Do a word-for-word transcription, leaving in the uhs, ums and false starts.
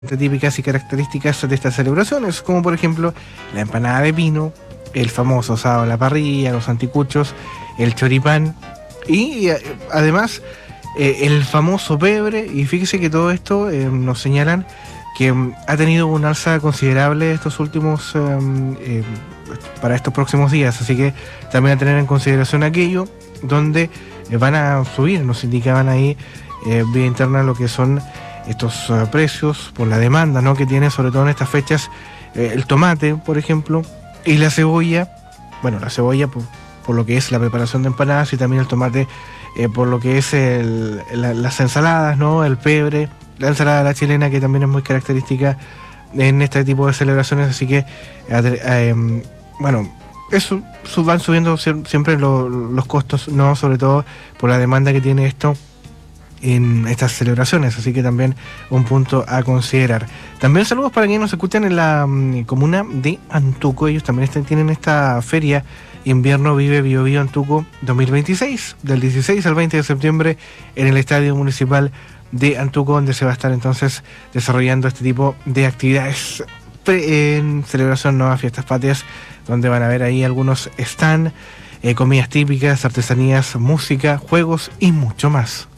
típicas y características de estas celebraciones, como por ejemplo la empanada de pino, el famoso asado a la parrilla, los anticuchos, el choripán y eh, además eh, el famoso pebre. Y fíjese que todo esto eh, nos señalan que um, ha tenido un alza considerable estos últimos um, eh, para estos próximos días, así que también a tener en consideración aquello donde eh, van a subir, nos indicaban ahí eh, vía interna lo que son estos uh, precios por la demanda, ¿no?, que tiene sobre todo en estas fechas eh, el tomate, por ejemplo, y la cebolla. Bueno, la cebolla por, por lo que es la preparación de empanadas, y también el tomate eh, por lo que es el, la, las ensaladas, ¿no?, el pebre, la ensalada a la chilena, que también es muy característica en este tipo de celebraciones. Así que eh, eh, bueno, eso van subiendo siempre lo, los costos, ¿no?, sobre todo por la demanda que tiene esto en estas celebraciones, así que también un punto a considerar. También saludos para quienes nos escuchan en la um, comuna de Antuco. Ellos también están, tienen esta feria Invierno Vive Bio Bio Antuco dos mil veintiséis, del dieciséis al veinte de septiembre en el Estadio Municipal de Antuco, donde se va a estar entonces desarrollando este tipo de actividades en celebración, ¿no?, a Fiestas Patrias, donde van a ver ahí algunos stand, eh, comidas típicas, artesanías, música, juegos y mucho más.